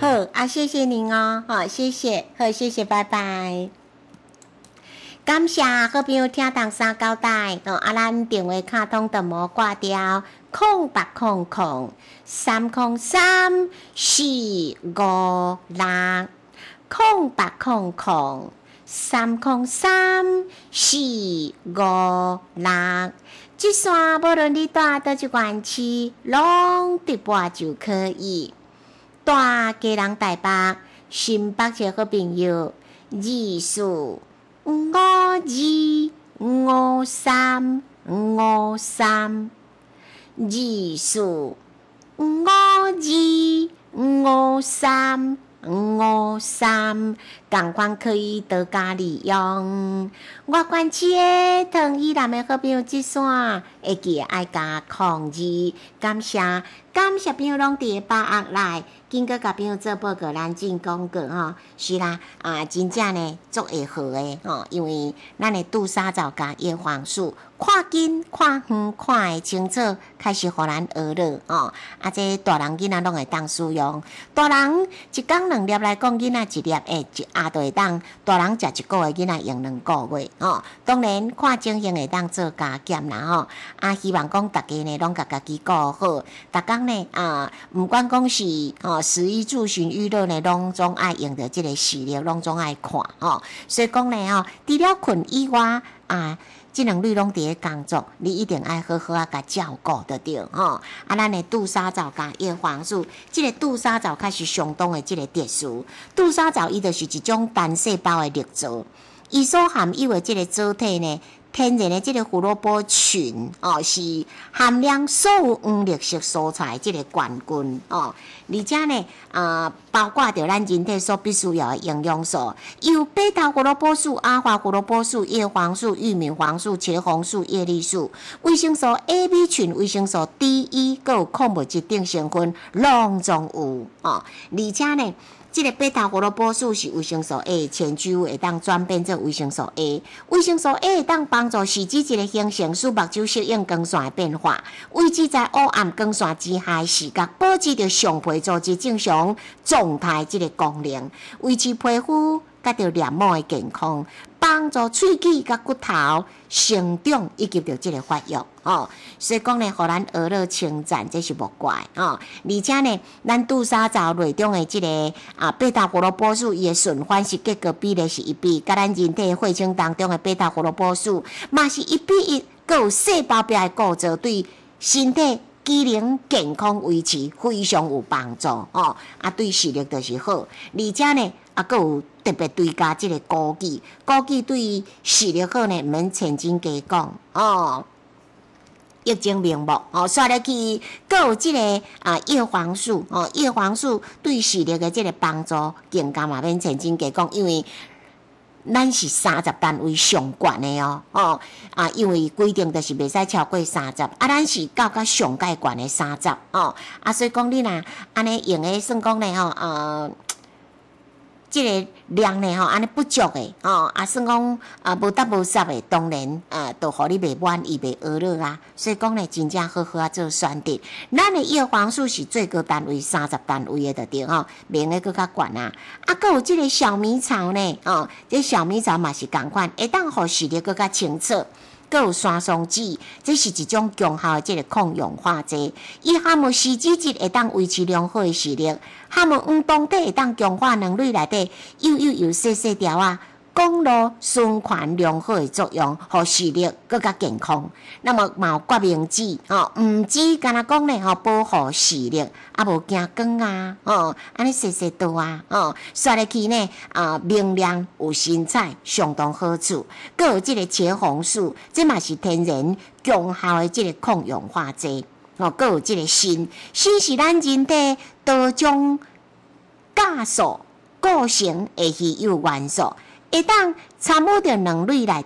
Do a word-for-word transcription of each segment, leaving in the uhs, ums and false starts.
好啊，谢谢您哦，好，谢谢，好，谢谢，拜拜。感谢好朋友听唐三交代，哦，啊，咱电话卡通就无挂掉，空八空空，三空三四五六，空八空空，三空三四五六。这线无论你住倒一县市，拢直拨就可以。大家人台北，新北市好朋友，二四五二五三五三，二四五二五三五三，同款可以多加利用。我关市的唐以南的好朋友，这线会记爱加抗二，感谢感谢朋友拢伫八压来。经过甲朋友做报告，咱进广告吼，是啦，啊，真正呢足会好诶吼，因为咱的杜沙藻加叶黄素，看近、看远、看会清楚，开始互咱学了吼。啊，这大人囡仔拢会当使用，大人一工两粒来讲，囡仔一粒诶，一下就会当，大人食一个月，囡仔用两个月吼。当然，看情形会当做加减啦吼。啊，希望讲大家呢拢甲家己顾好，逐工呢啊，毋管讲是吼。食衣住行娱乐呢，拢总爱用着即个视力，拢总爱看吼。所以讲呢吼，除了困以外啊，即两类拢伫咧工作，你一定爱好好啊，甲照顾得着吼。啊，咱的杜沙藻加叶黄素，即个杜沙藻开始相当的即个特殊。杜沙藻伊就是一种单细胞的绿藻，伊所含有的即个藻体呢。天然的这个胡萝卜群哦，是含量所有黄绿色蔬菜这个冠军哦，而且呢，啊、呃，包括着咱人体所必须要的营养素，有贝塔胡萝卜素、阿华胡萝卜素、叶黄素、玉米黄素、茄红素、叶绿素、维生素 A、B 群、维生素 D、E， 还有矿物质等成分，拢总有哦，而且呢。这个贝塔胡萝卜素是维生素 A 前驱物，会当转变做维生素 A。维生素 A 会当帮助视紫质的形成，使目睭适应光线的变化，维持在黑暗光线之下的视觉，保持着上皮组织正常状态这个功能，维持皮肤甲着黏膜的健康，帮助喙齿甲骨头成长以及着这个发育哦。所以讲呢，互咱学了称赞，这是无怪哦。而且呢，咱杜沙藻内中的这个啊贝塔胡萝卜素，伊的循环是结果比例是一比，甲咱人体血清当中的贝塔胡萝卜素嘛是一比一，佮有细胞壁的构造，对身体机能健康维持非常有帮助哦。啊，对视力就是好，而且呢。啊，佮有特别追加即个枸杞，枸杞对视力好呢，毋免千金加讲哦。液晶明目哦，刷入去，佮有即个啊叶黄素哦，叶黄素对视力的即个帮助更加嘛免千金加讲，因为咱是三十单位上悬的哦哦啊，因为规定就是袂使超过三十，啊，咱是到甲上界悬的三十哦，啊，所以讲你若安尼用的算讲呢吼呃。即个量呢吼，安尼不足的哦，啊算讲啊无得无煞的，当然啊，都互你袂满意袂饿了啊。所以讲呢，真正好好啊做选择。咱的叶黄素是最高单位三十单位的就对吼，免个搁较悬啊。啊，搁有即个小米草呢，哦，这小米草嘛是共款，会当互视力搁较清澈。还有酸松子，这是一种强效的这个抗氧化剂，伊含有视紫质，会当维持良好的视力；含有黄酮体，会当强化能力内底幼幼幼细细条啊，公路循环良好的作用，互视力更加健康。那么嘛有决明子，吼，毋止干那讲咧，吼，保护视力，啊无惊光啊，吼，安尼细细道啊，吼，刷入去呢，啊，明亮有神采，相当好处。佮有即个茄红素，这嘛是天然强效的即个抗氧化剂，吼，佮有即个锌，锌是咱人体多种酵素构成的稀有元素。会当参与着两类内底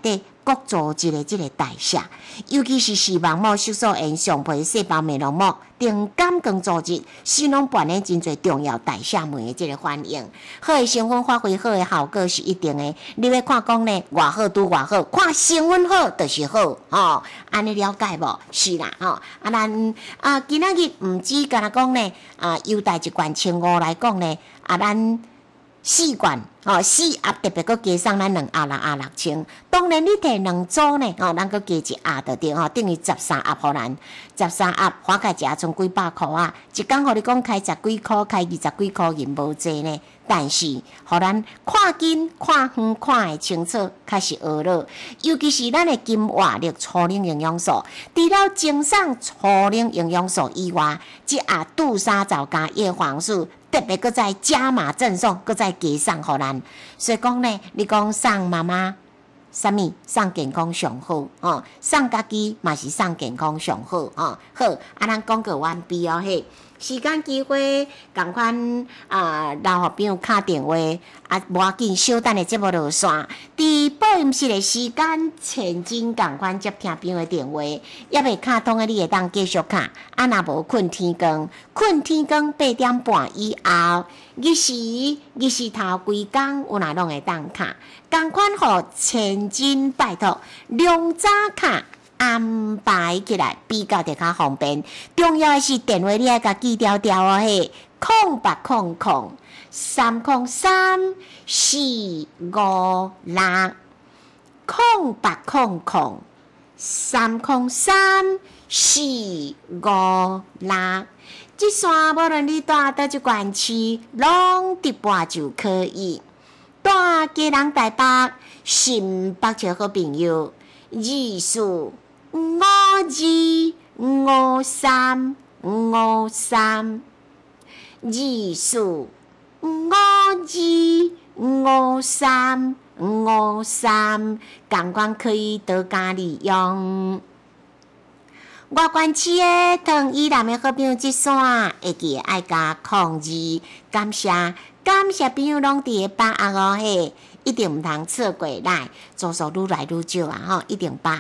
各组织的这个代谢，尤其是视网膜色素炎上皮细胞脉络膜等感光组织，是拢扮演真侪重要代谢酶的这个反应。好的成分发挥好的效果是一定的。你要看讲呢，偌好拄偌好，看成分好就是好，吼，安尼了解无？是啦，吼，啊，咱啊，今仔日毋止干那讲呢，啊，优待一罐千五来讲呢，啊，咱。四罐哦，四盒特别搁加上咱两盒六盒六千。当然你摕两组呢，哦，咱搁加一盒就对哦，等于十三盒互咱，十三盒花开食剩几百箍啊，一工互你讲开十几箍，开二十几箍，银无济呢。但是，互咱看近、看远、看会清楚，较是学了。尤其是咱的金、活力、粗磷营养素，除了精爽粗磷营养素以外，即下杜莎皂加叶黄素。特别搁再加码赠送，搁再加送互咱，所以讲呢，你讲送妈妈，啥物送健康上好哦，送家己嘛是送健康上好哦。好，啊，咱讲过完毕哦嘿。时间机会，共款啊，留互朋友敲电话，啊，无要紧，小等的节目落线。伫播音室的时间，前进共款接听朋友的电话，也未敲通的，你会当继续敲。啊，若无困天光，困天光八点半以后，日时日时头规工，有哪拢会当敲。共款互前进拜托，量早敲。安排起来比较得较方便，重要的是电话你爱甲记条条哦嘿，空八空空三空三四五六，空八空空三空三四五六。这线无论你住倒一县市，拢直拨就可以。住基隆台北、新北市好朋友，二四。五二五三五三二四五二五三五三，共款可以多加利用。外县市的唐以南的好朋友，这线会记爱加抗二，感谢感谢朋友拢伫个把握哦嘿，一定毋通错过来，做数愈来愈少啊吼，一定把